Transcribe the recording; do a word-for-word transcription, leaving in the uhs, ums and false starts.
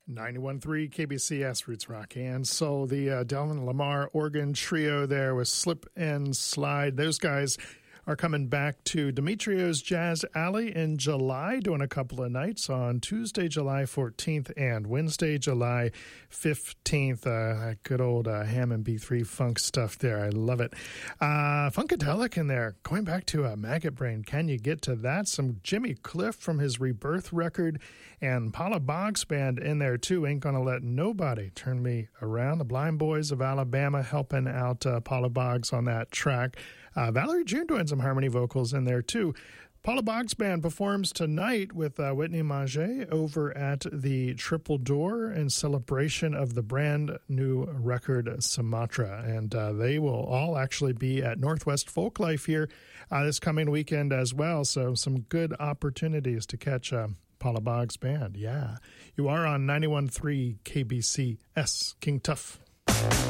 ninety-one point three K B C S Roots Rock. And so the uh, Delvin Lamar organ trio there with Slip and Slide. Those guys are coming back to Demetrio's Jazz Alley in July, doing a couple of nights on Tuesday, July fourteenth and Wednesday, July fifteenth. Uh, good old uh, Hammond B three funk stuff there. I love it. Uh, Funkadelic in there. Going back to uh, Maggot Brain. Can you get to that? Some Jimmy Cliff from his Rebirth record, and Paula Boggs Band in there too. Ain't Gonna Let Nobody Turn Me Around. The Blind Boys of Alabama helping out uh, Paula Boggs on that track. Uh, Valerie June doing some harmony vocals in there, too. Paula Boggs Band performs tonight with uh, Whitney Maget over at the Triple Door in celebration of the brand new record Sumatra. And uh, they will all actually be at Northwest Folklife here uh, this coming weekend as well. So some good opportunities to catch uh, Paula Boggs Band. Yeah. You are on ninety-one point three K B C S, King Tuff.